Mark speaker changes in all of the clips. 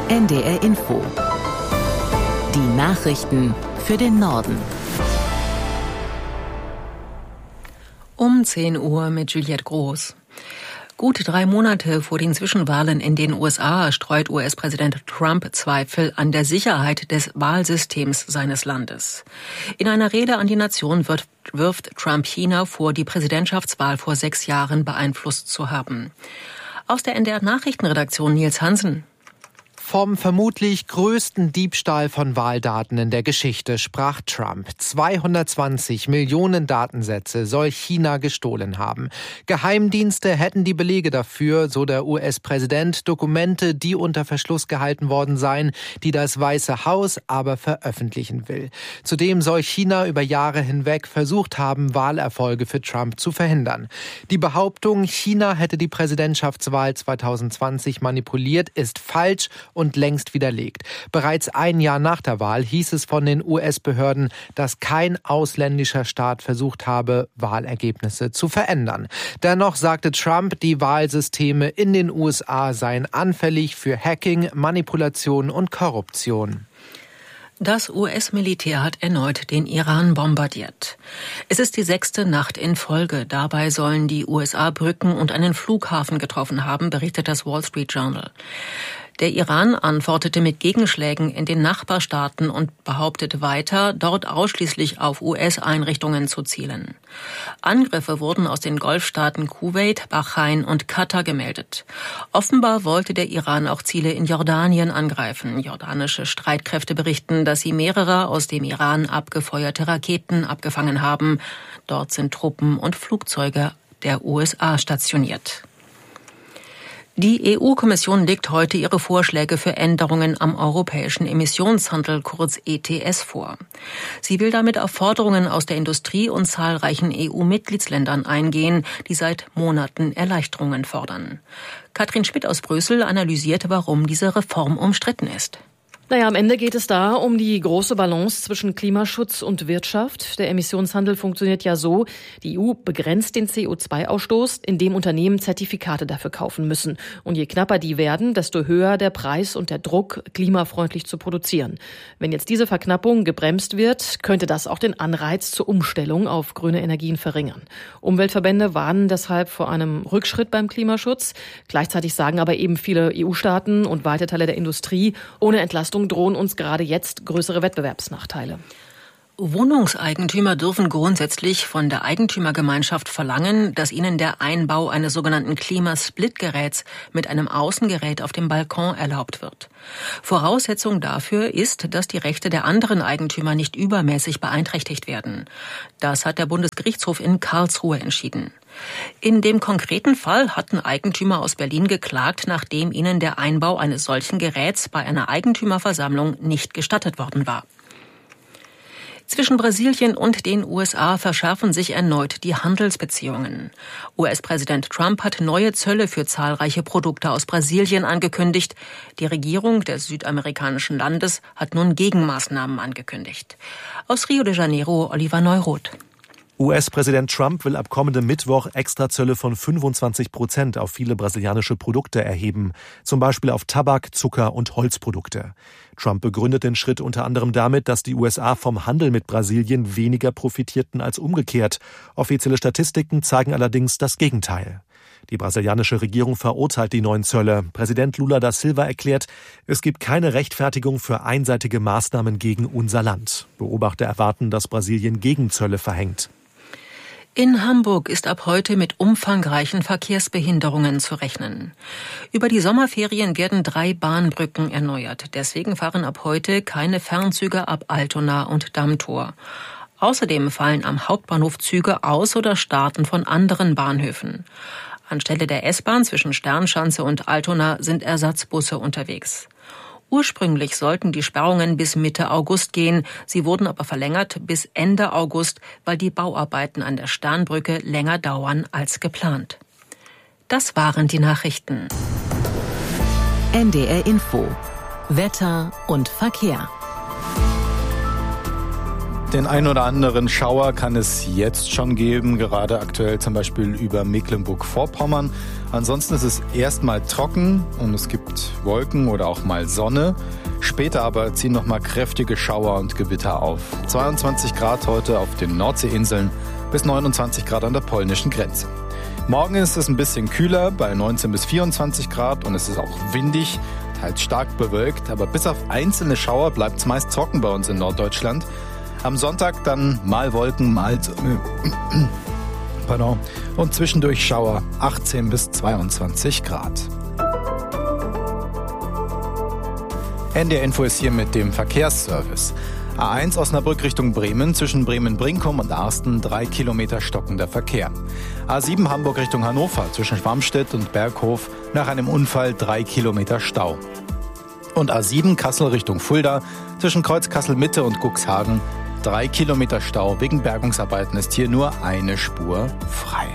Speaker 1: NDR Info. Die Nachrichten für den Norden.
Speaker 2: Um 10 Uhr mit Juliette Groß. Gut 3 Monate vor den Zwischenwahlen in den USA streut US-Präsident Trump Zweifel an der Sicherheit des Wahlsystems seines Landes. In einer Rede an die Nation wirft Trump China vor, die Präsidentschaftswahl vor 6 Jahren beeinflusst zu haben. Aus der NDR-Nachrichtenredaktion Nils Hansen.
Speaker 3: Vom vermutlich größten Diebstahl von Wahldaten in der Geschichte sprach Trump. 220 Millionen Datensätze soll China gestohlen haben. Geheimdienste hätten die Belege dafür, so der US-Präsident, Dokumente, die unter Verschluss gehalten worden seien, die das Weiße Haus aber veröffentlichen will. Zudem soll China über Jahre hinweg versucht haben, Wahlerfolge für Trump zu verhindern. Die Behauptung, China hätte die Präsidentschaftswahl 2020 manipuliert, ist falsch und längst widerlegt. Bereits ein Jahr nach der Wahl hieß es von den US-Behörden, dass kein ausländischer Staat versucht habe, Wahlergebnisse zu verändern. Dennoch sagte Trump, die Wahlsysteme in den USA seien anfällig für Hacking, Manipulation und Korruption.
Speaker 2: Das US-Militär hat erneut den Iran bombardiert. Es ist die 6. Nacht in Folge. Dabei sollen die USA Brücken und einen Flughafen getroffen haben, berichtet das Wall Street Journal. Der Iran antwortete mit Gegenschlägen in den Nachbarstaaten und behauptet weiter, dort ausschließlich auf US-Einrichtungen zu zielen. Angriffe wurden aus den Golfstaaten Kuwait, Bahrain und Katar gemeldet. Offenbar wollte der Iran auch Ziele in Jordanien angreifen. Jordanische Streitkräfte berichten, dass sie mehrere aus dem Iran abgefeuerte Raketen abgefangen haben. Dort sind Truppen und Flugzeuge der USA stationiert. Die EU-Kommission legt heute ihre Vorschläge für Änderungen am europäischen Emissionshandel, kurz ETS, vor. Sie will damit auf Forderungen aus der Industrie und zahlreichen EU-Mitgliedsländern eingehen, die seit Monaten Erleichterungen fordern. Katrin Schmidt aus Brüssel analysierte, warum diese Reform umstritten ist.
Speaker 4: Am Ende geht es da um die große Balance zwischen Klimaschutz und Wirtschaft. Der Emissionshandel funktioniert ja so: Die EU begrenzt den CO2-Ausstoß, indem Unternehmen Zertifikate dafür kaufen müssen. Und je knapper die werden, desto höher der Preis und der Druck, klimafreundlich zu produzieren. Wenn jetzt diese Verknappung gebremst wird, könnte das auch den Anreiz zur Umstellung auf grüne Energien verringern. Umweltverbände warnen deshalb vor einem Rückschritt beim Klimaschutz. Gleichzeitig sagen aber eben viele EU-Staaten und weite Teile der Industrie, ohne Entlastung drohen uns gerade jetzt größere Wettbewerbsnachteile.
Speaker 2: Wohnungseigentümer dürfen grundsätzlich von der Eigentümergemeinschaft verlangen, dass ihnen der Einbau eines sogenannten Klimasplitgeräts mit einem Außengerät auf dem Balkon erlaubt wird. Voraussetzung dafür ist, dass die Rechte der anderen Eigentümer nicht übermäßig beeinträchtigt werden. Das hat der Bundesgerichtshof in Karlsruhe entschieden. In dem konkreten Fall hatten Eigentümer aus Berlin geklagt, nachdem ihnen der Einbau eines solchen Geräts bei einer Eigentümerversammlung nicht gestattet worden war. Zwischen Brasilien und den USA verschärfen sich erneut die Handelsbeziehungen. US-Präsident Trump hat neue Zölle für zahlreiche Produkte aus Brasilien angekündigt. Die Regierung des südamerikanischen Landes hat nun Gegenmaßnahmen angekündigt. Aus Rio de Janeiro, Oliver Neuroth.
Speaker 5: US-Präsident Trump will ab kommendem Mittwoch Extrazölle von 25% auf viele brasilianische Produkte erheben, zum Beispiel auf Tabak, Zucker und Holzprodukte. Trump begründet den Schritt unter anderem damit, dass die USA vom Handel mit Brasilien weniger profitierten als umgekehrt. Offizielle Statistiken zeigen allerdings das Gegenteil. Die brasilianische Regierung verurteilt die neuen Zölle. Präsident Lula da Silva erklärt, es gibt keine Rechtfertigung für einseitige Maßnahmen gegen unser Land. Beobachter erwarten, dass Brasilien Gegenzölle verhängt.
Speaker 2: In Hamburg ist ab heute mit umfangreichen Verkehrsbehinderungen zu rechnen. Über die Sommerferien werden 3 Bahnbrücken erneuert. Deswegen fahren ab heute keine Fernzüge ab Altona und Dammtor. Außerdem fallen am Hauptbahnhof Züge aus oder starten von anderen Bahnhöfen. Anstelle der S-Bahn zwischen Sternschanze und Altona sind Ersatzbusse unterwegs. Ursprünglich sollten die Sperrungen bis Mitte August gehen. Sie wurden aber verlängert bis Ende August, weil die Bauarbeiten an der Sternbrücke länger dauern als geplant. Das waren die Nachrichten.
Speaker 1: NDR Info. Wetter und Verkehr.
Speaker 6: Den ein oder anderen Schauer kann es jetzt schon geben, gerade aktuell zum Beispiel über Mecklenburg-Vorpommern. Ansonsten ist es erstmal trocken und es gibt Wolken oder auch mal Sonne. Später aber ziehen nochmal kräftige Schauer und Gewitter auf. 22 Grad heute auf den Nordseeinseln bis 29 Grad an der polnischen Grenze. Morgen ist es ein bisschen kühler, bei 19 bis 24 Grad und es ist auch windig, teils stark bewölkt. Aber bis auf einzelne Schauer bleibt es meist trocken bei uns in Norddeutschland. Am Sonntag dann mal Wolken, mal Sonne. Und zwischendurch Schauer, 18 bis 22 Grad. NDR Info ist hier mit dem Verkehrsservice. A1 Osnabrück Richtung Bremen, zwischen Bremen-Brinkum und Arsten 3 Kilometer stockender Verkehr. A7 Hamburg Richtung Hannover, zwischen Schwarmstedt und Berghof, nach einem Unfall 3 Kilometer Stau. Und A7 Kassel Richtung Fulda, zwischen Kreuz Kassel-Mitte und Cuxhagen, 3 Kilometer Stau. Wegen Bergungsarbeiten ist hier nur eine Spur frei.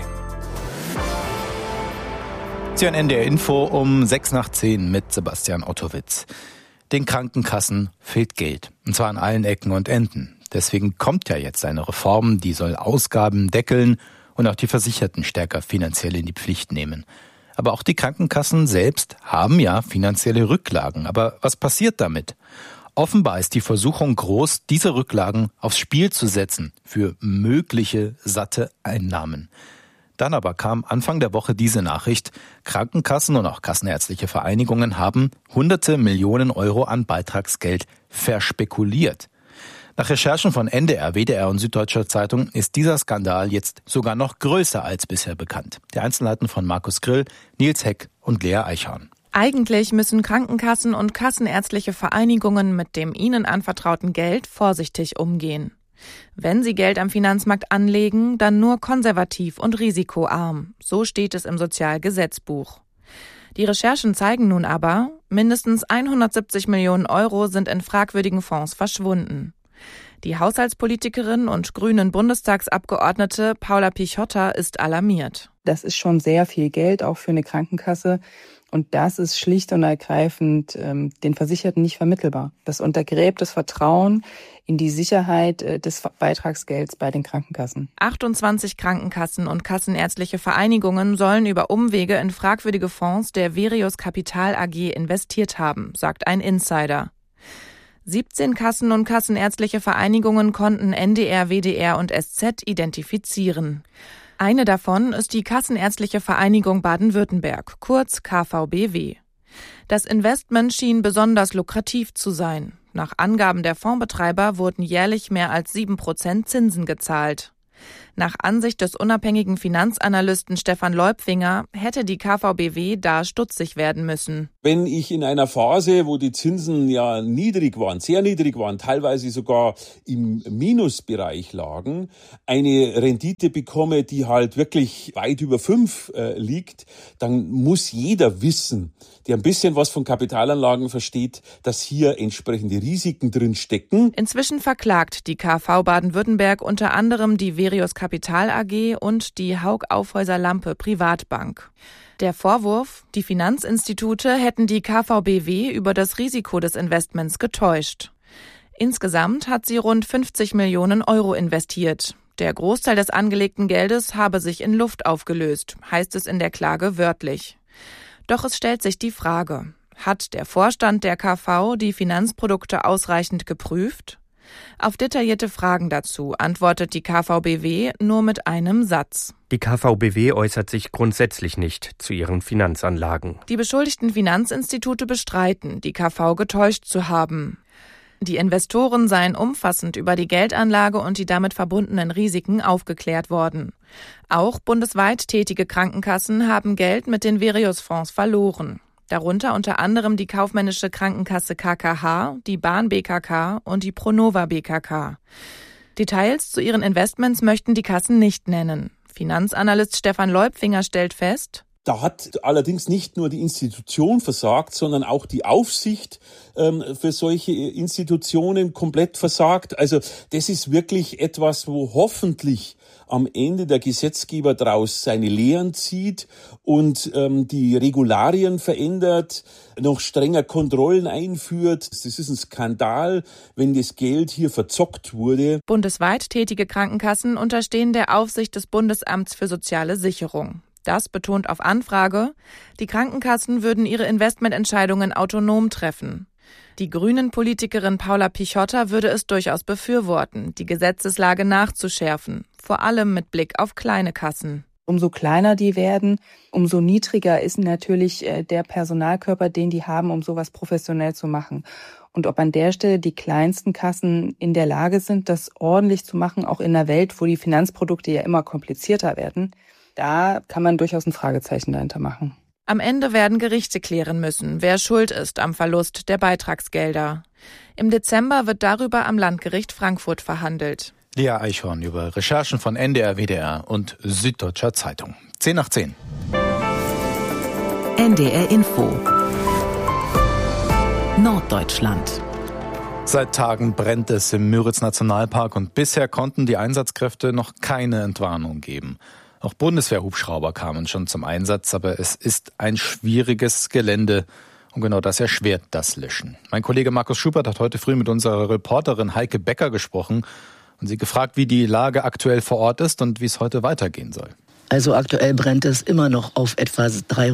Speaker 6: Sie hören NDR Info um 6:10 mit Sebastian Ottowitz. Den Krankenkassen fehlt Geld, und zwar an allen Ecken und Enden. Deswegen kommt ja jetzt eine Reform, die soll Ausgaben deckeln und auch die Versicherten stärker finanziell in die Pflicht nehmen. Aber auch die Krankenkassen selbst haben ja finanzielle Rücklagen. Aber was passiert damit? Offenbar ist die Versuchung groß, diese Rücklagen aufs Spiel zu setzen für mögliche satte Einnahmen. Dann aber kam Anfang der Woche diese Nachricht, Krankenkassen und auch kassenärztliche Vereinigungen haben hunderte Millionen Euro an Beitragsgeld verspekuliert. Nach Recherchen von NDR, WDR und Süddeutscher Zeitung ist dieser Skandal jetzt sogar noch größer als bisher bekannt. Die Einzelheiten von Markus Grill, Nils Heck und Lea Eichhorn.
Speaker 7: Eigentlich müssen Krankenkassen und kassenärztliche Vereinigungen mit dem ihnen anvertrauten Geld vorsichtig umgehen. Wenn sie Geld am Finanzmarkt anlegen, dann nur konservativ und risikoarm. So steht es im Sozialgesetzbuch. Die Recherchen zeigen nun aber, mindestens 170 Millionen Euro sind in fragwürdigen Fonds verschwunden. Die Haushaltspolitikerin und grünen Bundestagsabgeordnete Paula Pichotta ist alarmiert.
Speaker 8: Das ist schon sehr viel Geld, auch für eine Krankenkasse. Und das ist schlicht und ergreifend den Versicherten nicht vermittelbar. Das untergräbt das Vertrauen in die Sicherheit des Beitragsgelds bei den Krankenkassen.
Speaker 7: 28 Krankenkassen und kassenärztliche Vereinigungen sollen über Umwege in fragwürdige Fonds der Verius Capital AG investiert haben, sagt ein Insider. 17 Kassen und kassenärztliche Vereinigungen konnten NDR, WDR und SZ identifizieren. Eine davon ist die Kassenärztliche Vereinigung Baden-Württemberg, kurz KVBW. Das Investment schien besonders lukrativ zu sein. Nach Angaben der Fondsbetreiber wurden jährlich mehr als 7% Zinsen gezahlt. Nach Ansicht des unabhängigen Finanzanalysten Stefan Leupfinger hätte die KVBW da stutzig werden müssen.
Speaker 9: Wenn ich in einer Phase, wo die Zinsen ja niedrig waren, sehr niedrig waren, teilweise sogar im Minusbereich lagen, eine Rendite bekomme, die halt wirklich weit über 5 liegt, dann muss jeder wissen, der ein bisschen was von Kapitalanlagen versteht, dass hier entsprechende Risiken drin stecken.
Speaker 7: Inzwischen verklagt die KV Baden-Württemberg unter anderem die Verius Capital AG und die Haug Aufhäuser Lampe Privatbank. Der Vorwurf, die Finanzinstitute hätten die KVBW über das Risiko des Investments getäuscht. Insgesamt hat sie rund 50 Millionen Euro investiert. Der Großteil des angelegten Geldes habe sich in Luft aufgelöst, heißt es in der Klage wörtlich. Doch es stellt sich die Frage, hat der Vorstand der KV die Finanzprodukte ausreichend geprüft? Auf detaillierte Fragen dazu antwortet die KVBW nur mit einem Satz.
Speaker 10: Die KVBW äußert sich grundsätzlich nicht zu ihren Finanzanlagen.
Speaker 7: Die beschuldigten Finanzinstitute bestreiten, die KV getäuscht zu haben. Die Investoren seien umfassend über die Geldanlage und die damit verbundenen Risiken aufgeklärt worden. Auch bundesweit tätige Krankenkassen haben Geld mit den Verius-Fonds verloren. Darunter unter anderem die kaufmännische Krankenkasse KKH, die Bahn BKK und die Pronova BKK. Details zu ihren Investments möchten die Kassen nicht nennen. Finanzanalyst Stefan Leupfinger stellt fest,
Speaker 9: Da hat allerdings nicht nur die Institution versagt, sondern auch die Aufsicht für solche Institutionen komplett versagt. Also das ist wirklich etwas, wo hoffentlich am Ende der Gesetzgeber daraus seine Lehren zieht und die Regularien verändert, noch strenger Kontrollen einführt. Das ist ein Skandal, wenn das Geld hier verzockt wurde.
Speaker 7: Bundesweit tätige Krankenkassen unterstehen der Aufsicht des Bundesamts für soziale Sicherung. Das betont auf Anfrage, die Krankenkassen würden ihre Investmententscheidungen autonom treffen. Die Grünen-Politikerin Paula Pichotta würde es durchaus befürworten, die Gesetzeslage nachzuschärfen, vor allem mit Blick auf kleine Kassen.
Speaker 8: Umso kleiner die werden, umso niedriger ist natürlich der Personalkörper, den die haben, um sowas professionell zu machen. Und ob an der Stelle die kleinsten Kassen in der Lage sind, das ordentlich zu machen, auch in einer Welt, wo die Finanzprodukte ja immer komplizierter werden, da kann man durchaus ein Fragezeichen dahinter machen.
Speaker 7: Am Ende werden Gerichte klären müssen, wer schuld ist am Verlust der Beitragsgelder. Im Dezember wird darüber am Landgericht Frankfurt verhandelt.
Speaker 6: Lea Eichhorn über Recherchen von NDR, WDR und Süddeutscher Zeitung. 10:10.
Speaker 1: NDR Info. Norddeutschland.
Speaker 6: Seit Tagen brennt es im Müritz-Nationalpark und bisher konnten die Einsatzkräfte noch keine Entwarnung geben. Auch Bundeswehrhubschrauber kamen schon zum Einsatz, aber es ist ein schwieriges Gelände und genau das erschwert das Löschen. Mein Kollege Markus Schubert hat heute früh mit unserer Reporterin Heike Becker gesprochen und sie gefragt, wie die Lage aktuell vor Ort ist und wie es heute weitergehen soll.
Speaker 11: Also aktuell brennt es immer noch auf etwa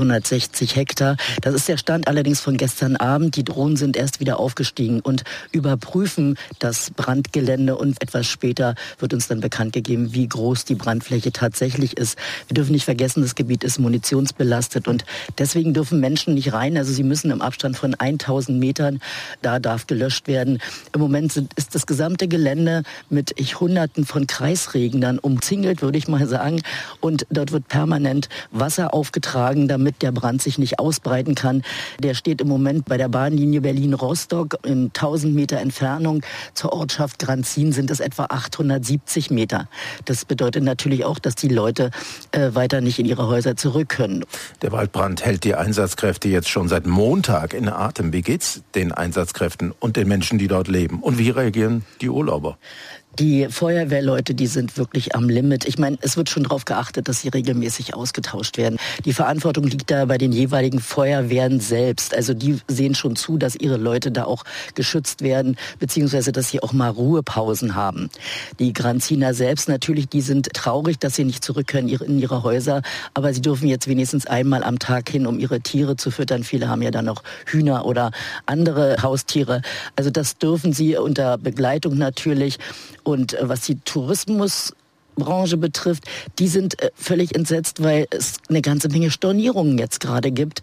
Speaker 11: 360 Hektar. Das ist der Stand allerdings von gestern Abend. Die Drohnen sind erst wieder aufgestiegen und überprüfen das Brandgelände. Und etwas später wird uns dann bekannt gegeben, wie groß die Brandfläche tatsächlich ist. Wir dürfen nicht vergessen, das Gebiet ist munitionsbelastet und deswegen dürfen Menschen nicht rein. Also sie müssen im Abstand von 1000 Metern, da darf gelöscht werden. Im Moment ist das gesamte Gelände mit Hunderten von Kreisregnern umzingelt, würde ich mal sagen. Und dort wird permanent Wasser aufgetragen, damit der Brand sich nicht ausbreiten kann. Der steht im Moment bei der Bahnlinie Berlin-Rostock in 1000 Meter Entfernung. Zur Ortschaft Granzin sind es etwa 870 Meter. Das bedeutet natürlich auch, dass die Leute weiter nicht in ihre Häuser zurück können.
Speaker 12: Der Waldbrand hält die Einsatzkräfte jetzt schon seit Montag in Atem. Wie geht's den Einsatzkräften und den Menschen, die dort leben? Und wie reagieren die Urlauber?
Speaker 11: Die Feuerwehrleute, die sind wirklich am Limit. Ich meine, es wird schon darauf geachtet, dass sie regelmäßig ausgetauscht werden. Die Verantwortung liegt da bei den jeweiligen Feuerwehren selbst. Also die sehen schon zu, dass ihre Leute da auch geschützt werden, beziehungsweise dass sie auch mal Ruhepausen haben. Die Granziner selbst natürlich, die sind traurig, dass sie nicht zurück können in ihre Häuser. Aber sie dürfen jetzt wenigstens einmal am Tag hin, um ihre Tiere zu füttern. Viele haben ja dann noch Hühner oder andere Haustiere. Also das dürfen sie unter Begleitung natürlich. Und was die Tourismusbranche betrifft, die sind völlig entsetzt, weil es eine ganze Menge Stornierungen jetzt gerade gibt,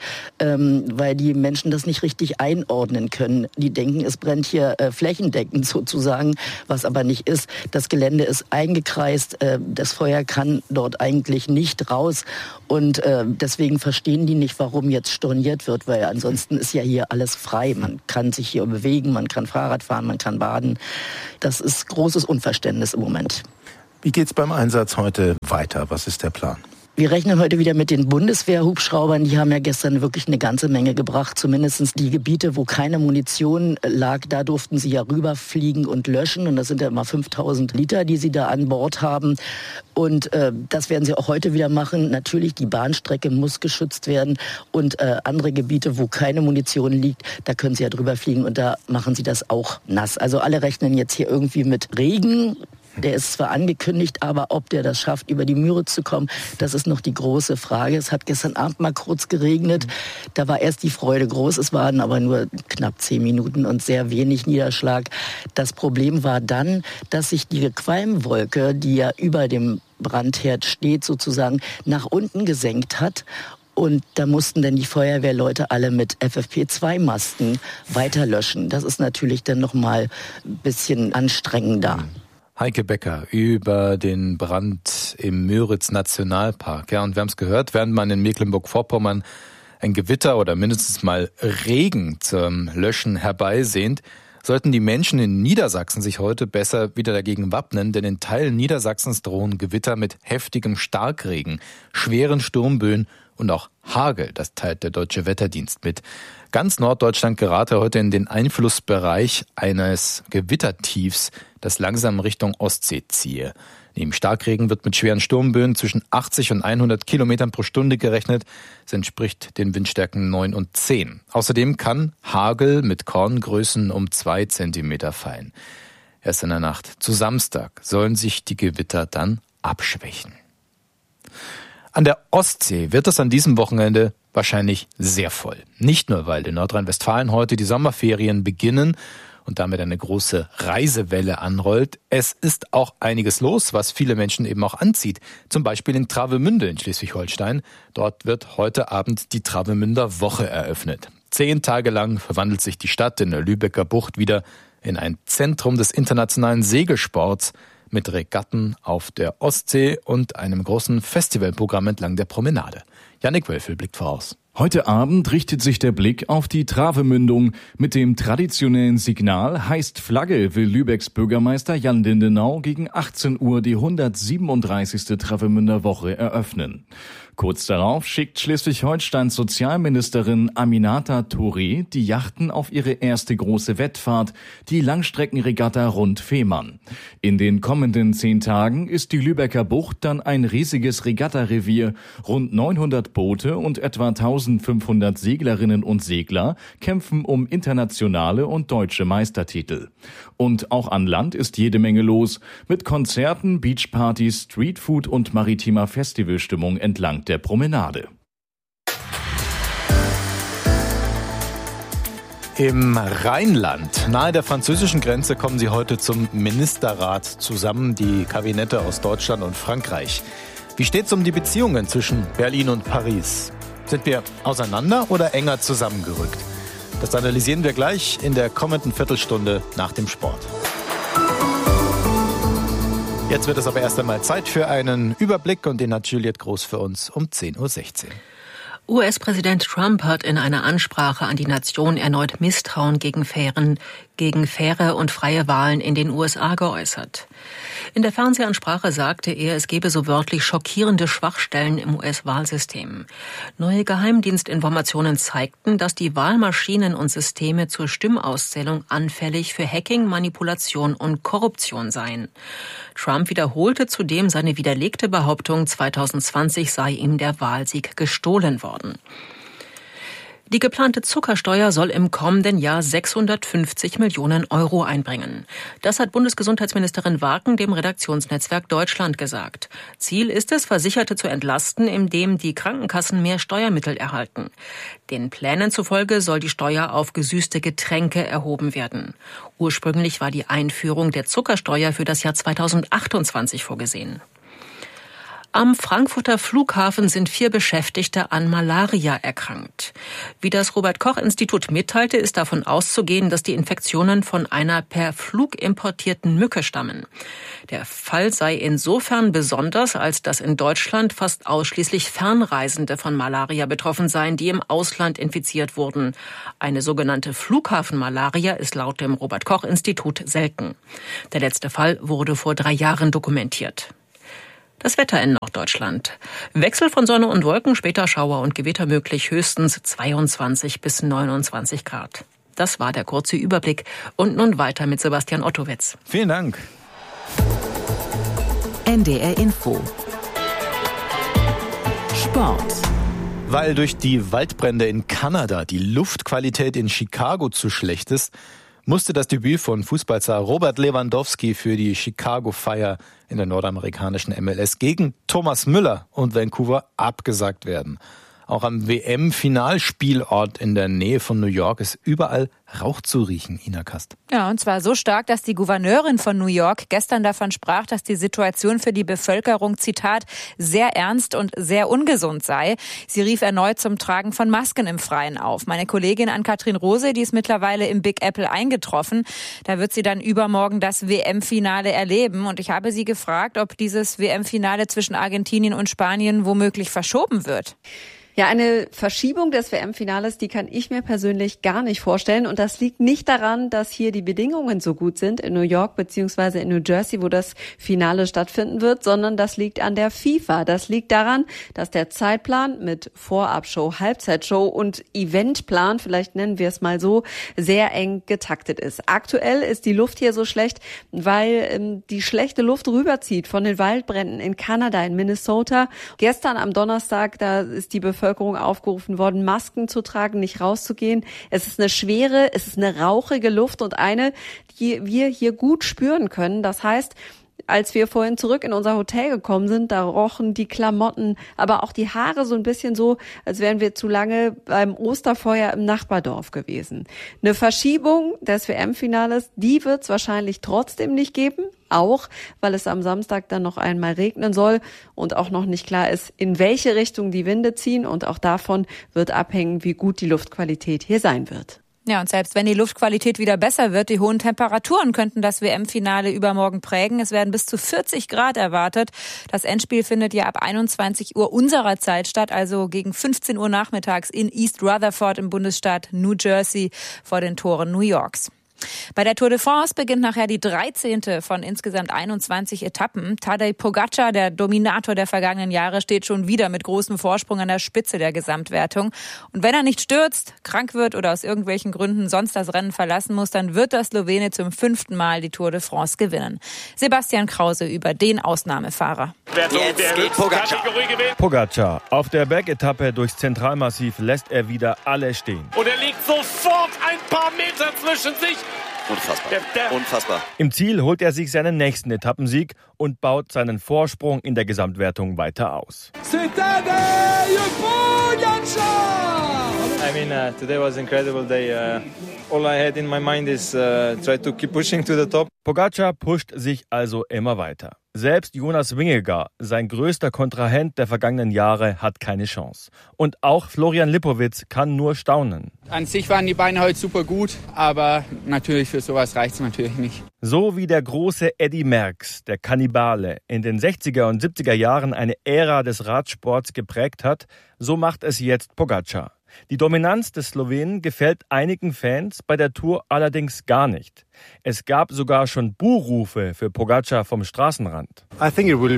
Speaker 11: weil die Menschen das nicht richtig einordnen können. Die denken, es brennt hier flächendeckend sozusagen, was aber nicht ist. Das Gelände ist eingekreist, das Feuer kann dort eigentlich nicht raus und deswegen verstehen die nicht, warum jetzt storniert wird, weil ansonsten ist ja hier alles frei. Man kann sich hier bewegen, man kann Fahrrad fahren, man kann baden. Das ist großes Unverständnis im Moment.
Speaker 12: Wie geht's beim Einsatz heute weiter? Was ist der Plan?
Speaker 11: Wir rechnen heute wieder mit den Bundeswehrhubschraubern. Die haben ja gestern wirklich eine ganze Menge gebracht. Zumindest die Gebiete, wo keine Munition lag, da durften sie ja rüberfliegen und löschen. Und das sind ja immer 5000 Liter, die sie da an Bord haben. Und das werden sie auch heute wieder machen. Natürlich, die Bahnstrecke muss geschützt werden. Und andere Gebiete, wo keine Munition liegt, da können sie ja drüber fliegen. Und da machen sie das auch nass. Also alle rechnen jetzt hier irgendwie mit Regen. Der ist zwar angekündigt, aber ob der das schafft, über die Müritz zu kommen, das ist noch die große Frage. Es hat gestern Abend mal kurz geregnet. Da war erst die Freude groß. Es waren aber nur knapp 10 Minuten und sehr wenig Niederschlag. Das Problem war dann, dass sich die Qualmwolke, die ja über dem Brandherd steht, sozusagen nach unten gesenkt hat. Und da mussten dann die Feuerwehrleute alle mit FFP2-Masken weiterlöschen. Das ist natürlich dann noch mal ein bisschen anstrengender.
Speaker 6: Heike Becker über den Brand im Müritz-Nationalpark. Ja, und wir haben es gehört, während man in Mecklenburg-Vorpommern ein Gewitter oder mindestens mal Regen zum Löschen herbeisehnt, sollten die Menschen in Niedersachsen sich heute besser wieder dagegen wappnen, denn in Teilen Niedersachsens drohen Gewitter mit heftigem Starkregen, schweren Sturmböen und auch Hagel, das teilt der Deutsche Wetterdienst mit. Ganz Norddeutschland gerate heute in den Einflussbereich eines Gewittertiefs, das langsam Richtung Ostsee ziehe. Neben Starkregen wird mit schweren Sturmböen zwischen 80 und 100 Kilometern pro Stunde gerechnet. Das entspricht den Windstärken 9 und 10. Außerdem kann Hagel mit Korngrößen um 2 Zentimeter fallen. Erst in der Nacht zu Samstag sollen sich die Gewitter dann abschwächen. An der Ostsee wird es an diesem Wochenende wahrscheinlich sehr voll. Nicht nur, weil in Nordrhein-Westfalen heute die Sommerferien beginnen und damit eine große Reisewelle anrollt. Es ist auch einiges los, was viele Menschen eben auch anzieht. Zum Beispiel in Travemünde in Schleswig-Holstein. Dort wird heute Abend die Travemünder Woche eröffnet. 10 Tage lang verwandelt sich die Stadt in der Lübecker Bucht wieder in ein Zentrum des internationalen Segelsports mit Regatten auf der Ostsee und einem großen Festivalprogramm entlang der Promenade. Jannik Wölfel blickt voraus.
Speaker 13: Heute Abend richtet sich der Blick auf die Travemündung. Mit dem traditionellen Signal heißt Flagge will Lübecks Bürgermeister Jan Lindenau gegen 18 Uhr die 137. Travemünder Woche eröffnen. Kurz darauf schickt Schleswig-Holsteins Sozialministerin Aminata Touré die Yachten auf ihre erste große Wettfahrt, die Langstreckenregatta rund Fehmarn. In den kommenden 10 Tagen ist die Lübecker Bucht dann ein riesiges Regattarevier. Rund 900 Boote und etwa 1500 Seglerinnen und Segler kämpfen um internationale und deutsche Meistertitel. Und auch an Land ist jede Menge los, mit Konzerten, Beachpartys, Streetfood und maritimer Festivalstimmung entlang der Promenade.
Speaker 6: Im Rheinland, nahe der französischen Grenze, kommen sie heute zum Ministerrat zusammen, die Kabinette aus Deutschland und Frankreich. Wie steht's um die Beziehungen zwischen Berlin und Paris? Sind wir auseinander oder enger zusammengerückt? Das analysieren wir gleich in der kommenden Viertelstunde nach dem Sport. Jetzt wird es aber erst einmal Zeit für einen Überblick und den hat Juliette Groß für uns um 10.16 Uhr.
Speaker 2: US-Präsident Trump hat in einer Ansprache an die Nation erneut Misstrauen gegen faire und freie Wahlen in den USA geäußert. In der Fernsehansprache sagte er, es gebe so wörtlich schockierende Schwachstellen im US-Wahlsystem. Neue Geheimdienstinformationen zeigten, dass die Wahlmaschinen und Systeme zur Stimmauszählung anfällig für Hacking, Manipulation und Korruption seien. Trump wiederholte zudem seine widerlegte Behauptung, 2020 sei ihm der Wahlsieg gestohlen worden. Die geplante Zuckersteuer soll im kommenden Jahr 650 Millionen Euro einbringen. Das hat Bundesgesundheitsministerin Warken dem Redaktionsnetzwerk Deutschland gesagt. Ziel ist es, Versicherte zu entlasten, indem die Krankenkassen mehr Steuermittel erhalten. Den Plänen zufolge soll die Steuer auf gesüßte Getränke erhoben werden. Ursprünglich war die Einführung der Zuckersteuer für das Jahr 2028 vorgesehen. Am Frankfurter Flughafen sind 4 Beschäftigte an Malaria erkrankt. Wie das Robert-Koch-Institut mitteilte, ist davon auszugehen, dass die Infektionen von einer per Flug importierten Mücke stammen. Der Fall sei insofern besonders, als dass in Deutschland fast ausschließlich Fernreisende von Malaria betroffen seien, die im Ausland infiziert wurden. Eine sogenannte Flughafenmalaria ist laut dem Robert-Koch-Institut selten. Der letzte Fall wurde vor 3 Jahren dokumentiert. Das Wetter in Norddeutschland. Wechsel von Sonne und Wolken, später Schauer und Gewitter möglich, höchstens 22 bis 29 Grad. Das war der kurze Überblick. Und nun weiter mit Sebastian Ottowitz.
Speaker 6: Vielen Dank.
Speaker 1: NDR Info. Sport.
Speaker 6: Weil durch die Waldbrände in Kanada die Luftqualität in Chicago zu schlecht ist, musste das Debüt von Fußballstar Robert Lewandowski für die Chicago Fire in der nordamerikanischen MLS gegen Thomas Müller und Vancouver abgesagt werden. Auch am WM-Finalspielort in der Nähe von New York ist überall Rauch zu riechen, Ina Kast.
Speaker 14: Ja, und zwar so stark, dass die Gouverneurin von New York gestern davon sprach, dass die Situation für die Bevölkerung, Zitat, sehr ernst und sehr ungesund sei. Sie rief erneut zum Tragen von Masken im Freien auf. Meine Kollegin Ann-Kathrin Rose, die ist mittlerweile im Big Apple eingetroffen. Da wird sie dann übermorgen das WM-Finale erleben. Und ich habe sie gefragt, ob dieses WM-Finale zwischen Argentinien und Spanien womöglich verschoben wird.
Speaker 15: Ja, eine Verschiebung des WM-Finales, die kann ich mir persönlich gar nicht vorstellen. Und das liegt nicht daran, dass hier die Bedingungen so gut sind in New York bzw. in New Jersey, wo das Finale stattfinden wird, sondern das liegt an der FIFA. Das liegt daran, dass der Zeitplan mit Vorabshow, Halbzeitshow und Eventplan, vielleicht nennen wir es mal so, sehr eng getaktet ist. Aktuell ist die Luft hier so schlecht, weil die schlechte Luft rüberzieht von den Waldbränden in Kanada, in Minnesota. Gestern am Donnerstag, da ist die Bevölkerung aufgerufen worden, Masken zu tragen, nicht rauszugehen. Es ist eine rauchige Luft und eine, die wir hier gut spüren können. Das heißt, als wir vorhin zurück in unser Hotel gekommen sind, da rochen die Klamotten, aber auch die Haare so ein bisschen so, als wären wir zu lange beim Osterfeuer im Nachbardorf gewesen. Eine Verschiebung des WM-Finales, die wird es wahrscheinlich trotzdem nicht geben, auch weil es am Samstag dann noch einmal regnen soll und auch noch nicht klar ist, in welche Richtung die Winde ziehen, und auch davon wird abhängen, wie gut die Luftqualität hier sein wird.
Speaker 14: Ja, und selbst wenn die Luftqualität wieder besser wird, die hohen Temperaturen könnten das WM-Finale übermorgen prägen. Es werden bis zu 40 Grad erwartet. Das Endspiel findet ja ab 21 Uhr unserer Zeit statt, also gegen 15 Uhr nachmittags in East Rutherford im Bundesstaat New Jersey vor den Toren New Yorks. Bei der Tour de France beginnt nachher die 13. von insgesamt 21 Etappen. Tadej Pogačar, der Dominator der vergangenen Jahre, steht schon wieder mit großem Vorsprung an der Spitze der Gesamtwertung. Und wenn er nicht stürzt, krank wird oder aus irgendwelchen Gründen sonst das Rennen verlassen muss, dann wird der Slowene zum 5. Mal die Tour de France gewinnen. Sebastian Krause über den Ausnahmefahrer.
Speaker 16: Jetzt geht Pogačar. Pogačar. Auf der Bergetappe durchs Zentralmassiv lässt er wieder alle stehen.
Speaker 17: Und er liegt sofort ein paar Meter zwischen sich.
Speaker 16: Unfassbar. Im Ziel holt er sich seinen nächsten Etappensieg und baut seinen Vorsprung in der Gesamtwertung weiter aus.
Speaker 18: Today was an incredible day. All I had in my mind is try to keep pushing to the top.
Speaker 16: Pogačar pusht sich also immer weiter. Selbst Jonas Vingegaard, sein größter Kontrahent der vergangenen Jahre, hat keine Chance. Und auch Florian Lipowitz kann nur staunen.
Speaker 19: An sich waren die Beine heute super gut, aber natürlich für sowas reicht es natürlich nicht.
Speaker 16: So wie der große Eddy Merckx, der Kannibale, in den 60er und 70er Jahren eine Ära des Radsports geprägt hat, so macht es jetzt Pogačar. Die Dominanz des Slowenen gefällt einigen Fans bei der Tour allerdings gar nicht. Es gab sogar schon Buhrufe für Pogačar vom Straßenrand.
Speaker 20: Es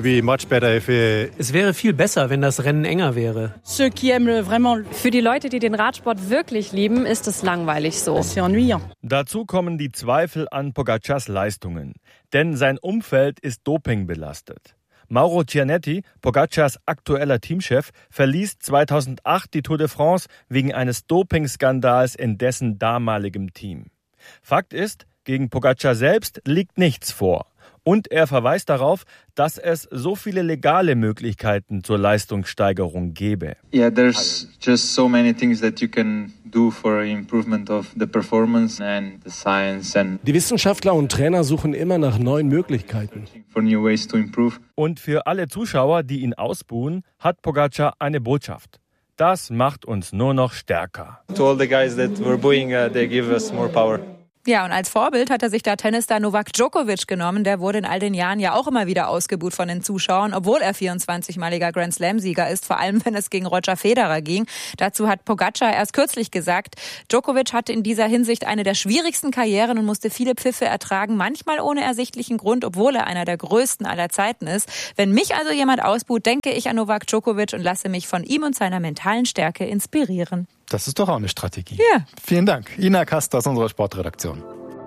Speaker 20: wäre viel besser, wenn das Rennen enger wäre.
Speaker 21: Für die Leute, die den Radsport wirklich lieben, ist es langweilig so.
Speaker 16: Dazu kommen die Zweifel an Pogačars Leistungen, denn sein Umfeld ist dopingbelastet. Mauro Cianetti, Pogačars aktueller Teamchef, verließ 2008 die Tour de France wegen eines Dopingskandals in dessen damaligem Team. Fakt ist, gegen Pogačar selbst liegt nichts vor. Und er verweist darauf, dass es so viele legale Möglichkeiten zur Leistungssteigerung gäbe.
Speaker 18: Yeah, there's just so many things that you can do for improvement of the performance and the science and
Speaker 20: Die Wissenschaftler und Trainer suchen immer nach neuen Möglichkeiten.
Speaker 18: for new ways to improve.
Speaker 16: Und für alle Zuschauer, die ihn ausbuhen, hat Pogačar eine Botschaft. Das macht uns nur noch stärker.
Speaker 18: To all the guys that were booing, they give us more power.
Speaker 14: Ja, und als Vorbild hat er sich da Tennisstar Novak Djokovic genommen. Der wurde in all den Jahren ja auch immer wieder ausgebuht von den Zuschauern, obwohl er 24-maliger Grand-Slam-Sieger ist, vor allem wenn es gegen Roger Federer ging. Dazu hat Pogačar erst kürzlich gesagt, Djokovic hatte in dieser Hinsicht eine der schwierigsten Karrieren und musste viele Pfiffe ertragen, manchmal ohne ersichtlichen Grund, obwohl er einer der größten aller Zeiten ist. Wenn mich also jemand ausbuht, denke ich an Novak Djokovic und lasse mich von ihm und seiner mentalen Stärke inspirieren.
Speaker 6: Das ist doch auch eine Strategie.
Speaker 14: Ja.
Speaker 6: Vielen Dank. Ina Kast aus unserer Sportredaktion.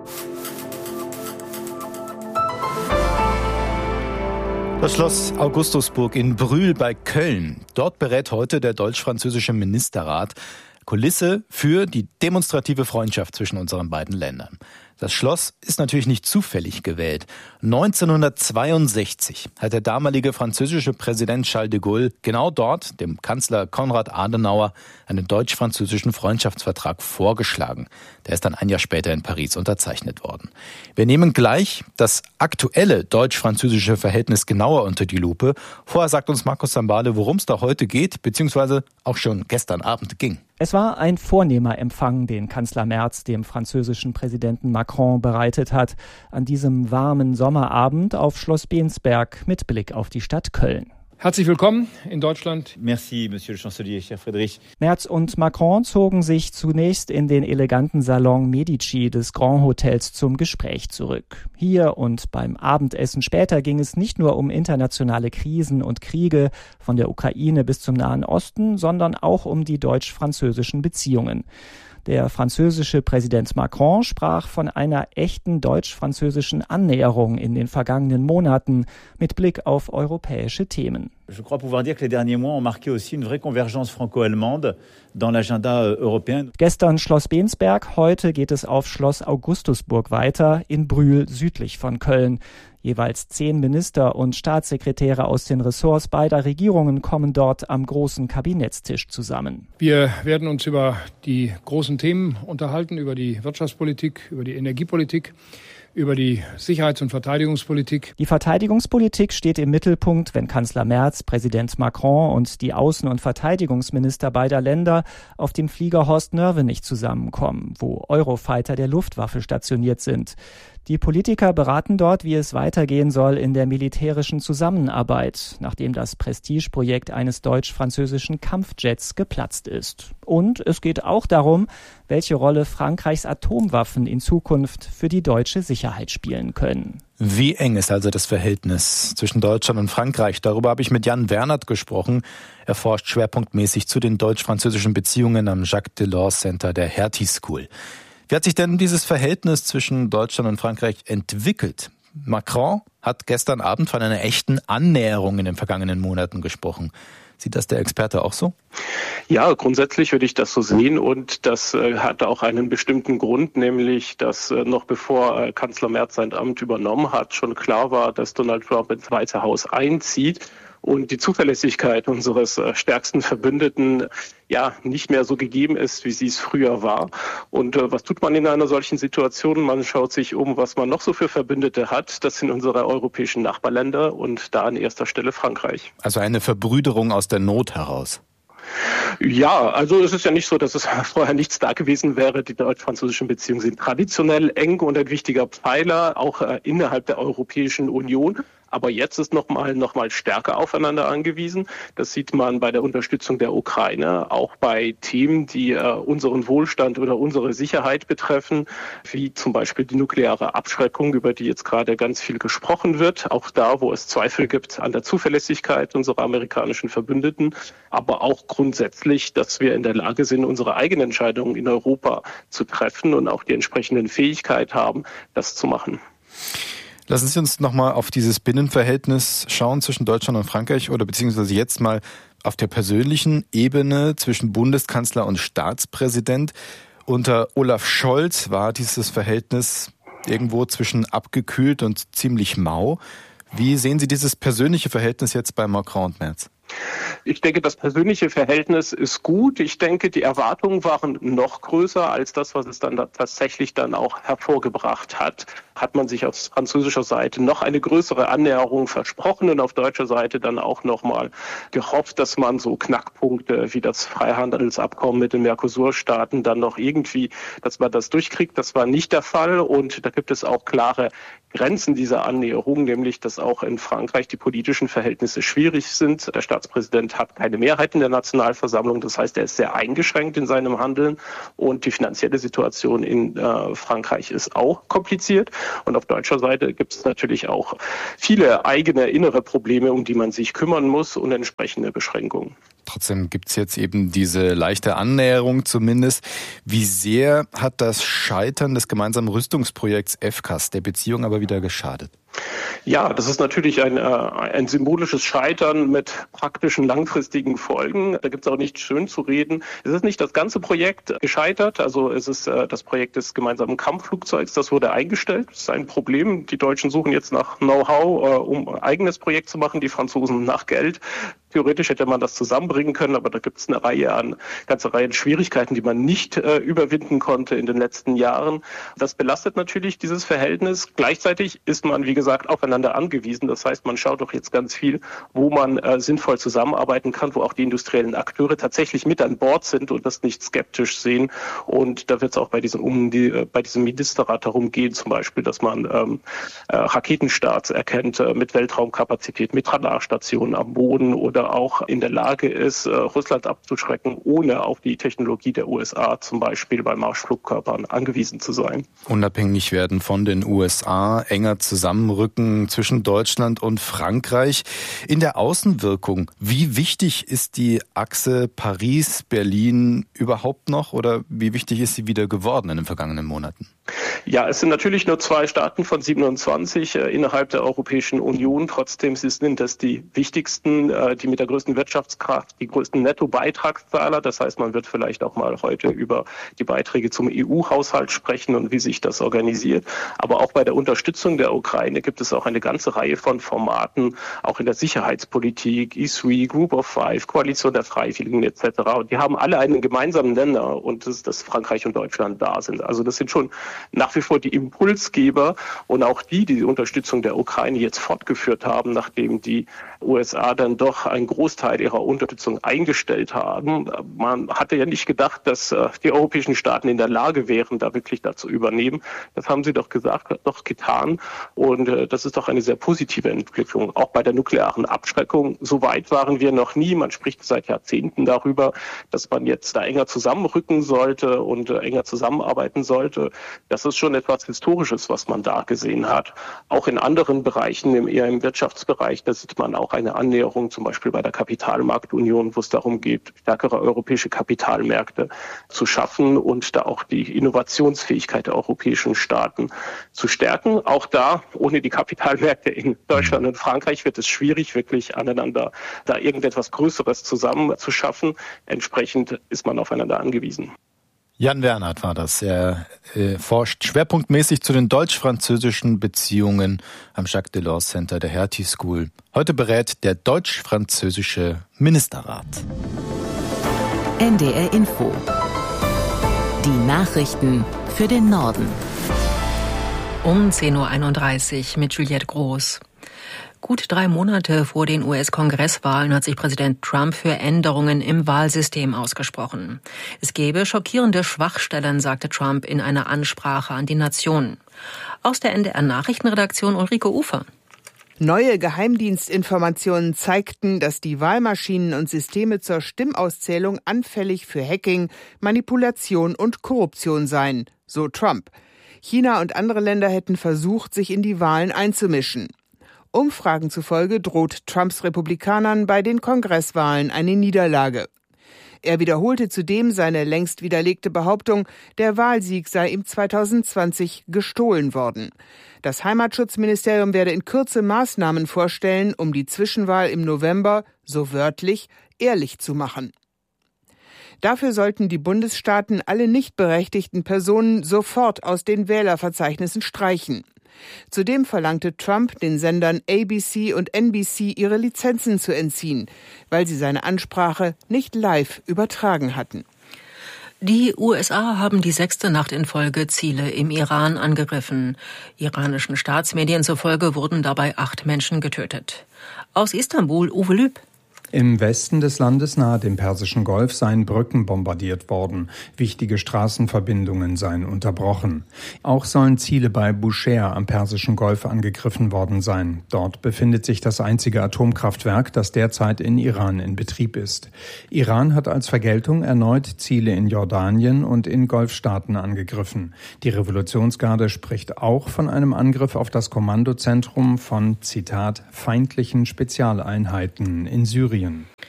Speaker 6: Das Schloss Augustusburg in Brühl bei Köln. Dort berät heute der deutsch-französische Ministerrat Kulisse für die demonstrative Freundschaft zwischen unseren beiden Ländern. Das Schloss ist natürlich nicht zufällig gewählt. 1962 hat der damalige französische Präsident Charles de Gaulle genau dort, dem Kanzler Konrad Adenauer, einen deutsch-französischen Freundschaftsvertrag vorgeschlagen. Der ist dann ein Jahr später in Paris unterzeichnet worden. Wir nehmen gleich das aktuelle deutsch-französische Verhältnis genauer unter die Lupe. Vorher sagt uns Markus Sambale, worum es da heute geht, beziehungsweise auch schon gestern Abend ging.
Speaker 22: Es war ein vornehmer Empfang, den Kanzler Merz dem französischen Präsidenten Macron bereitet hat, an diesem warmen Sommerabend auf Schloss Bensberg mit Blick auf die Stadt Köln.
Speaker 3: Herzlich willkommen in Deutschland.
Speaker 4: Merci, Monsieur le Chancelier, cher Friedrich.
Speaker 22: Merz und Macron zogen sich zunächst in den eleganten Salon Medici des Grand Hotels zum Gespräch zurück. Hier und beim Abendessen später ging es nicht nur um internationale Krisen und Kriege, von der Ukraine bis zum Nahen Osten, sondern auch um die deutsch-französischen Beziehungen. Der französische Präsident Macron sprach von einer echten deutsch-französischen Annäherung in den vergangenen Monaten mit Blick auf europäische Themen.
Speaker 4: Je crois pouvoir dire que les derniers mois ont marqué aussi une vraie convergence franco-allemande dans l'agenda européen.
Speaker 22: Gestern Schloss Bensberg, heute geht es auf Schloss Augustusburg weiter, in Brühl südlich von Köln. Jeweils 10 Minister und Staatssekretäre aus den Ressorts beider Regierungen kommen dort am großen Kabinettstisch zusammen.
Speaker 3: Wir werden uns über die großen Themen unterhalten, über die Wirtschaftspolitik, über die Energiepolitik, über die Sicherheits- und Verteidigungspolitik.
Speaker 22: Die Verteidigungspolitik steht im Mittelpunkt, wenn Kanzler Merz, Präsident Macron und die Außen- und Verteidigungsminister beider Länder auf dem Flieger Horst Nörvenich zusammenkommen, wo Eurofighter der Luftwaffe stationiert sind. Die Politiker beraten dort, wie es weitergehen soll in der militärischen Zusammenarbeit, nachdem das Prestigeprojekt eines deutsch-französischen Kampfjets geplatzt ist. Und es geht auch darum, welche Rolle Frankreichs Atomwaffen in Zukunft für die deutsche Sicherheit spielen können.
Speaker 6: Wie eng ist also das Verhältnis zwischen Deutschland und Frankreich? Darüber habe ich mit Jan Wernert gesprochen. Er forscht schwerpunktmäßig zu den deutsch-französischen Beziehungen am Jacques Delors Center der Hertie School. Wie hat sich denn dieses Verhältnis zwischen Deutschland und Frankreich entwickelt? Macron hat gestern Abend von einer echten Annäherung in den vergangenen Monaten gesprochen. Sieht das der Experte auch so?
Speaker 23: Ja, grundsätzlich würde ich das so sehen und das hat auch einen bestimmten Grund, nämlich dass noch bevor Kanzler Merz sein Amt übernommen hat, schon klar war, dass Donald Trump ins Weiße Haus einzieht. Und die Zuverlässigkeit unseres stärksten Verbündeten nicht mehr so gegeben ist, wie sie es früher war. Und was tut man in einer solchen Situation? Man schaut sich um, was man noch so für Verbündete hat. Das sind unsere europäischen Nachbarländer und da an erster Stelle Frankreich.
Speaker 6: Also eine Verbrüderung aus der Not heraus.
Speaker 23: Ja, also es ist ja nicht so, dass es vorher nichts da gewesen wäre. Die deutsch-französischen Beziehungen sind traditionell eng und ein wichtiger Pfeiler, auch innerhalb der Europäischen Union. Aber jetzt ist noch mal stärker aufeinander angewiesen. Das sieht man bei der Unterstützung der Ukraine, auch bei Themen, die unseren Wohlstand oder unsere Sicherheit betreffen, wie zum Beispiel die nukleare Abschreckung, über die jetzt gerade ganz viel gesprochen wird. Auch da, wo es Zweifel gibt an der Zuverlässigkeit unserer amerikanischen Verbündeten, aber auch grundsätzlich, dass wir in der Lage sind, unsere eigenen Entscheidungen in Europa zu treffen und auch die entsprechenden Fähigkeit haben, das zu machen.
Speaker 6: Lassen Sie uns nochmal auf dieses Binnenverhältnis schauen zwischen Deutschland und Frankreich oder beziehungsweise jetzt mal auf der persönlichen Ebene zwischen Bundeskanzler und Staatspräsident. Unter Olaf Scholz war dieses Verhältnis irgendwo zwischen abgekühlt und ziemlich mau. Wie sehen Sie dieses persönliche Verhältnis jetzt bei Macron und Merz?
Speaker 23: Ich denke, das persönliche Verhältnis ist gut. Ich denke, die Erwartungen waren noch größer als das, was es dann tatsächlich dann auch hervorgebracht hat. Hat man sich auf französischer Seite noch eine größere Annäherung versprochen und auf deutscher Seite dann auch nochmal gehofft, dass man so Knackpunkte wie das Freihandelsabkommen mit den Mercosur-Staaten dann noch irgendwie, dass man das durchkriegt. Das war nicht der Fall und da gibt es auch klare Grenzen dieser Annäherung, nämlich dass auch in Frankreich die politischen Verhältnisse schwierig sind. Der Staatspräsident hat keine Mehrheit in der Nationalversammlung, das heißt, er ist sehr eingeschränkt in seinem Handeln und die finanzielle Situation in Frankreich ist auch kompliziert. Und auf deutscher Seite gibt es natürlich auch viele eigene innere Probleme, um die man sich kümmern muss und entsprechende Beschränkungen.
Speaker 6: Trotzdem gibt es jetzt eben diese leichte Annäherung zumindest. Wie sehr hat das Scheitern des gemeinsamen Rüstungsprojekts FCAS der Beziehung aber wieder geschadet?
Speaker 23: Ja, das ist natürlich ein symbolisches Scheitern mit praktischen langfristigen Folgen. Da gibt es auch nichts schön zu reden. Es ist nicht das ganze Projekt gescheitert. Also es ist das Projekt des gemeinsamen Kampfflugzeugs, das wurde eingestellt. Das ist ein Problem. Die Deutschen suchen jetzt nach Know-how, um ein eigenes Projekt zu machen, die Franzosen nach Geld. Theoretisch hätte man das zusammenbringen können, aber da gibt es eine ganze Reihe an Schwierigkeiten, die man nicht überwinden konnte in den letzten Jahren. Das belastet natürlich dieses Verhältnis. Gleichzeitig ist man, wie gesagt, aufeinander angewiesen. Das heißt, man schaut doch jetzt ganz viel, wo man sinnvoll zusammenarbeiten kann, wo auch die industriellen Akteure tatsächlich mit an Bord sind und das nicht skeptisch sehen. Und da wird es auch bei diesem Ministerrat darum gehen, zum Beispiel, dass man Raketenstarts erkennt mit Weltraumkapazität, mit Radarstationen am Boden oder auch in der Lage ist, Russland abzuschrecken, ohne auf die Technologie der USA zum Beispiel bei Marschflugkörpern angewiesen zu sein.
Speaker 6: Unabhängig werden von den USA, enger zusammenrücken zwischen Deutschland und Frankreich. In der Außenwirkung, wie wichtig ist die Achse Paris-Berlin überhaupt noch oder wie wichtig ist sie wieder geworden in den vergangenen Monaten?
Speaker 23: Ja, es sind natürlich nur 2 Staaten von 27 innerhalb der Europäischen Union. Trotzdem sind das die wichtigsten, die mit der größten Wirtschaftskraft, die größten Nettobeitragszahler. Das heißt, man wird vielleicht auch mal heute über die Beiträge zum EU-Haushalt sprechen und wie sich das organisiert. Aber auch bei der Unterstützung der Ukraine gibt es auch eine ganze Reihe von Formaten, auch in der Sicherheitspolitik, E3, Group of Five, Koalition der Freiwilligen etc. Und die haben alle einen gemeinsamen Nenner und das ist, dass Frankreich und Deutschland da sind. Also das sind schon nach wie vor die Impulsgeber und auch die Unterstützung der Ukraine jetzt fortgeführt haben, nachdem die USA dann doch einen Großteil ihrer Unterstützung eingestellt haben. Man hatte ja nicht gedacht, dass die europäischen Staaten in der Lage wären, da wirklich dazu übernehmen. Das haben sie doch getan. Und das ist doch eine sehr positive Entwicklung. Auch bei der nuklearen Abschreckung. So weit waren wir noch nie. Man spricht seit Jahrzehnten darüber, dass man jetzt da enger zusammenrücken sollte und enger zusammenarbeiten sollte. Das ist schon etwas Historisches, was man da gesehen hat. Auch in anderen Bereichen, eher im Wirtschaftsbereich, da sieht man auch eine Annäherung, zum Beispiel bei der Kapitalmarktunion, wo es darum geht, stärkere europäische Kapitalmärkte zu schaffen und da auch die Innovationsfähigkeit der europäischen Staaten zu stärken. Auch da, ohne die Kapitalmärkte in Deutschland und Frankreich, wird es schwierig, wirklich aneinander da irgendetwas Größeres zusammen zu schaffen. Entsprechend ist man aufeinander angewiesen.
Speaker 6: Jan Wernert war das. Er forscht schwerpunktmäßig zu den deutsch-französischen Beziehungen am Jacques Delors Center der Hertie School. Heute berät der deutsch-französische Ministerrat.
Speaker 1: NDR Info. Die Nachrichten für den Norden.
Speaker 2: Um 10.31 Uhr mit Juliette Groß. Gut 3 Monate vor den US-Kongresswahlen hat sich Präsident Trump für Änderungen im Wahlsystem ausgesprochen. Es gebe schockierende Schwachstellen, sagte Trump in einer Ansprache an die Nation. Aus der NDR-Nachrichtenredaktion Ulrike Ufer.
Speaker 5: Neue Geheimdienstinformationen zeigten, dass die Wahlmaschinen und Systeme zur Stimmauszählung anfällig für Hacking, Manipulation und Korruption seien, so Trump. China und andere Länder hätten versucht, sich in die Wahlen einzumischen. Umfragen zufolge droht Trumps Republikanern bei den Kongresswahlen eine Niederlage. Er wiederholte zudem seine längst widerlegte Behauptung, der Wahlsieg sei ihm 2020 gestohlen worden. Das Heimatschutzministerium werde in Kürze Maßnahmen vorstellen, um die Zwischenwahl im November, so wörtlich, ehrlich zu machen. Dafür sollten die Bundesstaaten alle nicht berechtigten Personen sofort aus den Wählerverzeichnissen streichen. Zudem verlangte Trump, den Sendern ABC und NBC ihre Lizenzen zu entziehen, weil sie seine Ansprache nicht live übertragen hatten.
Speaker 2: Die USA haben die 6. Nacht in Folge Ziele im Iran angegriffen. Iranischen Staatsmedien zufolge wurden dabei 8 Menschen getötet. Aus Istanbul, Uwe Lüb.
Speaker 9: Im Westen des Landes nahe dem Persischen Golf seien Brücken bombardiert worden. Wichtige Straßenverbindungen seien unterbrochen. Auch sollen Ziele bei Bushehr am Persischen Golf angegriffen worden sein. Dort befindet sich das einzige Atomkraftwerk, das derzeit in Iran in Betrieb ist. Iran hat als Vergeltung erneut Ziele in Jordanien und in Golfstaaten angegriffen. Die Revolutionsgarde spricht auch von einem Angriff auf das Kommandozentrum von, Zitat, feindlichen Spezialeinheiten in Syrien.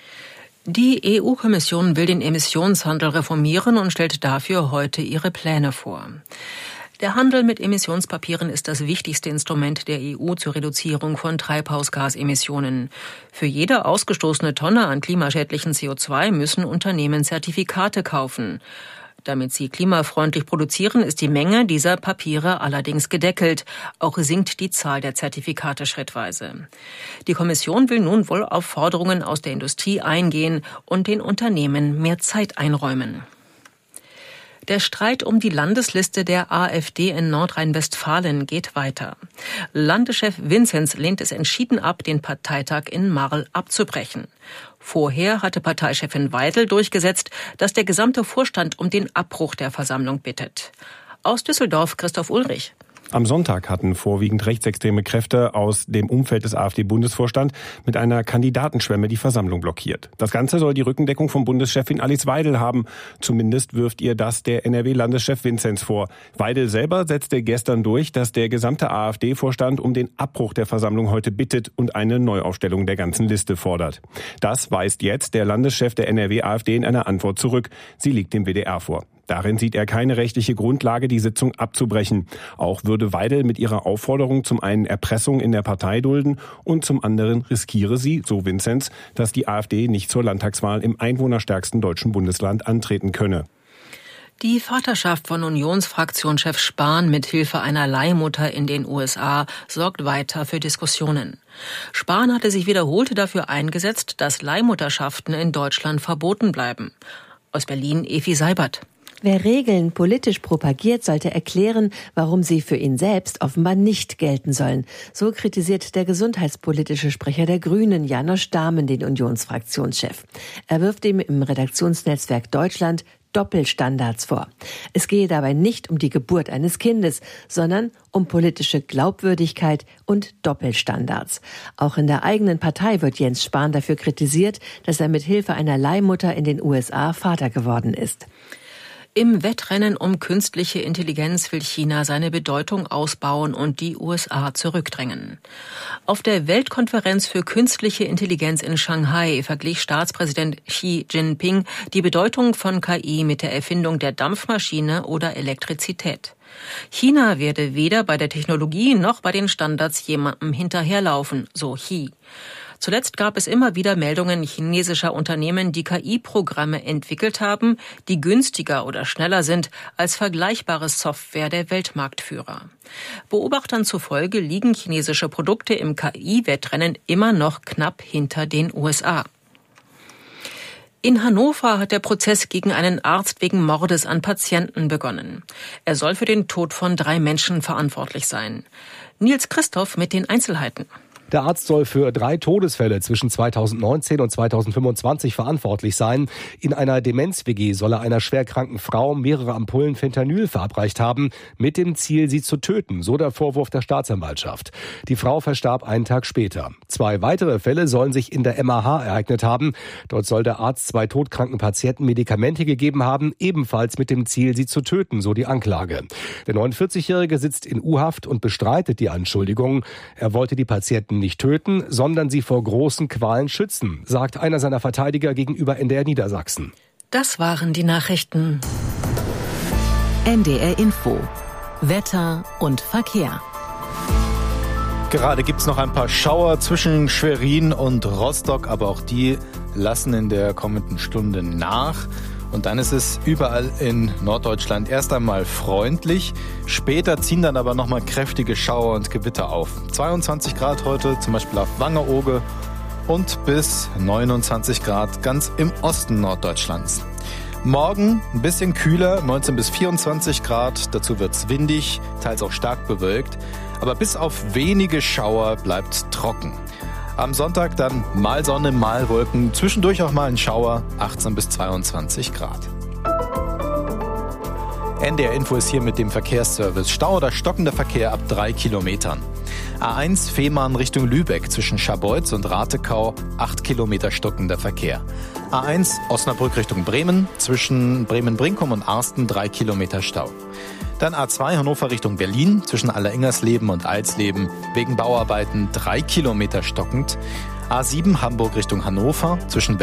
Speaker 2: Die EU-Kommission will den Emissionshandel reformieren und stellt dafür heute ihre Pläne vor. Der Handel mit Emissionspapieren ist das wichtigste Instrument der EU zur Reduzierung von Treibhausgasemissionen. Für jede ausgestoßene Tonne an klimaschädlichen CO2 müssen Unternehmen Zertifikate kaufen. Damit sie klimafreundlich produzieren, ist die Menge dieser Papiere allerdings gedeckelt. Auch sinkt die Zahl der Zertifikate schrittweise. Die Kommission will nun wohl auf Forderungen aus der Industrie eingehen und den Unternehmen mehr Zeit einräumen. Der Streit um die Landesliste der AfD in Nordrhein-Westfalen geht weiter. Landeschef Vinzenz lehnt es entschieden ab, den Parteitag in Marl abzubrechen. Vorher hatte Parteichefin Weidel durchgesetzt, dass der gesamte Vorstand um den Abbruch der Versammlung bittet. Aus Düsseldorf Christoph Ulrich.
Speaker 7: Am Sonntag hatten vorwiegend rechtsextreme Kräfte aus dem Umfeld des AfD-Bundesvorstands mit einer Kandidatenschwemme die Versammlung blockiert. Das Ganze soll die Rückendeckung von Bundeschefin Alice Weidel haben. Zumindest wirft ihr das der NRW-Landeschef Vinzenz vor. Weidel selber setzte gestern durch, dass der gesamte AfD-Vorstand um den Abbruch der Versammlung heute bittet und eine Neuaufstellung der ganzen Liste fordert. Das weist jetzt der Landeschef der NRW-AfD in einer Antwort zurück. Sie liegt dem WDR vor. Darin sieht er keine rechtliche Grundlage, die Sitzung abzubrechen. Auch würde Weidel mit ihrer Aufforderung zum einen Erpressung in der Partei dulden und zum anderen riskiere sie, so Vinzenz, dass die AfD nicht zur Landtagswahl im einwohnerstärksten deutschen Bundesland antreten könne.
Speaker 2: Die Vaterschaft von Unionsfraktionschef Spahn mit Hilfe einer Leihmutter in den USA sorgt weiter für Diskussionen. Spahn hatte sich wiederholt dafür eingesetzt, dass Leihmutterschaften in Deutschland verboten bleiben. Aus Berlin Evi Seibert.
Speaker 8: Wer Regeln politisch propagiert, sollte erklären, warum sie für ihn selbst offenbar nicht gelten sollen. So kritisiert der gesundheitspolitische Sprecher der Grünen, Janosch Dahmen, den Unionsfraktionschef. Er wirft ihm im Redaktionsnetzwerk Deutschland Doppelstandards vor. Es gehe dabei nicht um die Geburt eines Kindes, sondern um politische Glaubwürdigkeit und Doppelstandards. Auch in der eigenen Partei wird Jens Spahn dafür kritisiert, dass er mit Hilfe einer Leihmutter in den USA Vater geworden ist.
Speaker 2: Im Wettrennen um künstliche Intelligenz will China seine Bedeutung ausbauen und die USA zurückdrängen. Auf der Weltkonferenz für künstliche Intelligenz in Shanghai verglich Staatspräsident Xi Jinping die Bedeutung von KI mit der Erfindung der Dampfmaschine oder Elektrizität. China werde weder bei der Technologie noch bei den Standards jemandem hinterherlaufen, so Xi. Zuletzt gab es immer wieder Meldungen chinesischer Unternehmen, die KI-Programme entwickelt haben, die günstiger oder schneller sind als vergleichbare Software der Weltmarktführer. Beobachtern zufolge liegen chinesische Produkte im KI-Wettrennen immer noch knapp hinter den USA. In Hannover hat der Prozess gegen einen Arzt wegen Mordes an Patienten begonnen. Er soll für den Tod von 3 Menschen verantwortlich sein. Nils Christoph mit den Einzelheiten.
Speaker 10: Der Arzt soll für 3 Todesfälle zwischen 2019 und 2025 verantwortlich sein. In einer Demenz-WG soll er einer schwerkranken Frau mehrere Ampullen Fentanyl verabreicht haben, mit dem Ziel, sie zu töten, so der Vorwurf der Staatsanwaltschaft. Die Frau verstarb einen Tag später. 2 weitere Fälle sollen sich in der MAH ereignet haben. Dort soll der Arzt 2 todkranken Patienten Medikamente gegeben haben, ebenfalls mit dem Ziel, sie zu töten, so die Anklage. Der 49-Jährige sitzt in U-Haft und bestreitet die Anschuldigungen. Er wollte die Patienten nicht töten, sondern sie vor großen Qualen schützen, sagt einer seiner Verteidiger gegenüber NDR Niedersachsen.
Speaker 2: Das waren die Nachrichten.
Speaker 1: NDR Info. Wetter und Verkehr.
Speaker 6: Gerade gibt's noch ein paar Schauer zwischen Schwerin und Rostock, aber auch die lassen in der kommenden Stunde nach. Und dann ist es überall in Norddeutschland erst einmal freundlich. Später ziehen dann aber nochmal kräftige Schauer und Gewitter auf. 22 Grad heute, zum Beispiel auf Wangerooge, und bis 29 Grad ganz im Osten Norddeutschlands. Morgen ein bisschen kühler, 19 bis 24 Grad. Dazu wird's windig, teils auch stark bewölkt. Aber bis auf wenige Schauer bleibt trocken. Am Sonntag dann mal Sonne, mal Wolken, zwischendurch auch mal ein Schauer, 18 bis 22 Grad. NDR Info ist hier mit dem Verkehrsservice. Stau oder stockender Verkehr ab 3 Kilometern. A1 Fehmarn Richtung Lübeck zwischen Scharbeutz und Ratekau, 8 Kilometer stockender Verkehr. A1 Osnabrück Richtung Bremen zwischen Bremen-Brinkum und Arsten 3 Kilometer Stau. Dann A2 Hannover Richtung Berlin zwischen Alleringersleben und Alsleben wegen Bauarbeiten 3 Kilometer stockend. A7 Hamburg Richtung Hannover zwischen